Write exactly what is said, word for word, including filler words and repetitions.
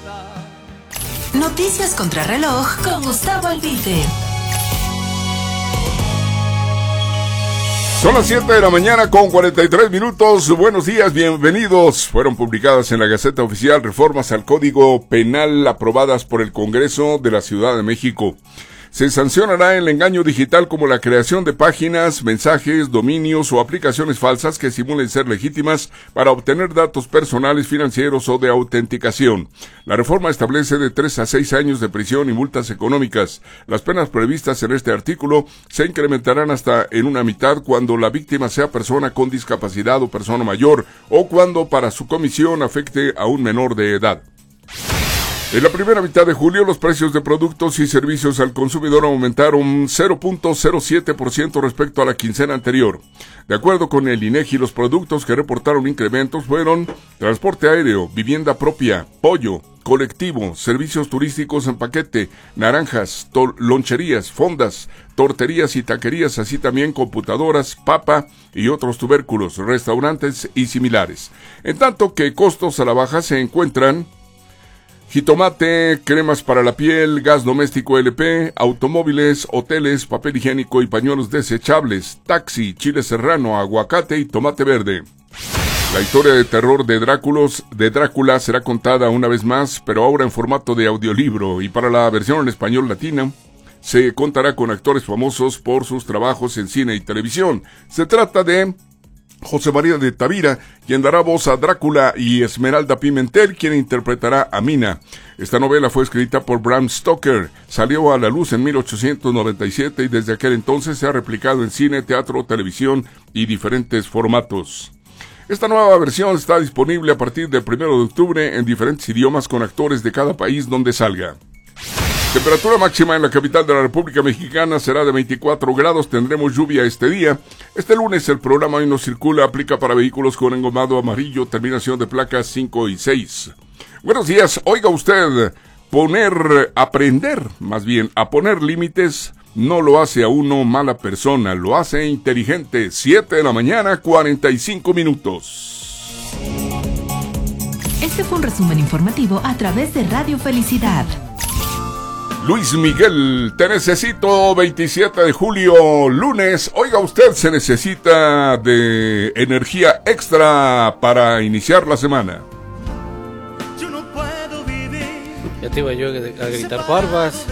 Noticias contra reloj con Gustavo Albite. Son las siete de la mañana con cuarenta y tres minutos. Buenos días, bienvenidos. Fueron publicadas en la Gaceta Oficial reformas al Código Penal aprobadas por el Congreso de la Ciudad de México. Se sancionará el engaño digital como la creación de páginas, mensajes, dominios o aplicaciones falsas que simulen ser legítimas para obtener datos personales, financieros o de autenticación. La reforma establece de tres a seis años de prisión y multas económicas. Las penas previstas en este artículo se incrementarán hasta en una mitad cuando la víctima sea persona con discapacidad o persona mayor, o cuando para su comisión afecte a un menor de edad. En la primera mitad de julio, los precios de productos y servicios al consumidor aumentaron cero punto cero siete por ciento respecto a la quincena anterior. De acuerdo con el INEGI, los productos que reportaron incrementos fueron transporte aéreo, vivienda propia, pollo, colectivo, servicios turísticos en paquete, naranjas, loncherías, fondas, torterías y taquerías, así también computadoras, papa y otros tubérculos, restaurantes y similares. En tanto que costos a la baja se encuentran jitomate, cremas para la piel, gas doméstico L P, automóviles, hoteles, papel higiénico y pañuelos desechables, taxi, chile serrano, aguacate y tomate verde. La historia de terror de Dráculos, de Drácula será contada una vez más, pero ahora en formato de audiolibro, y para la versión en español latina se contará con actores famosos por sus trabajos en cine y televisión. Se trata de José María de Tavira, quien dará voz a Drácula, y Esmeralda Pimentel, quien interpretará a Mina. Esta novela fue escrita por Bram Stoker, salió a la luz en mil ochocientos noventa y siete y desde aquel entonces se ha replicado en cine, teatro, televisión y diferentes formatos. Esta nueva versión está disponible a partir del primero de octubre en diferentes idiomas con actores de cada país donde salga. Temperatura máxima en la capital de la República Mexicana será de veinticuatro grados, tendremos lluvia este día. Este lunes el programa Hoy No Circula aplica para vehículos con engomado amarillo, terminación de placas cinco y seis. Buenos días, oiga usted, poner, aprender, más bien, a poner límites no lo hace a uno mala persona, lo hace inteligente. siete de la mañana, cuarenta y cinco minutos. Este fue un resumen informativo a través de Radio Felicidad. Luis Miguel, te necesito, veintisiete de julio, lunes. Oiga usted, se necesita de energía extra para iniciar la semana. Ya te iba yo a gritar barbas.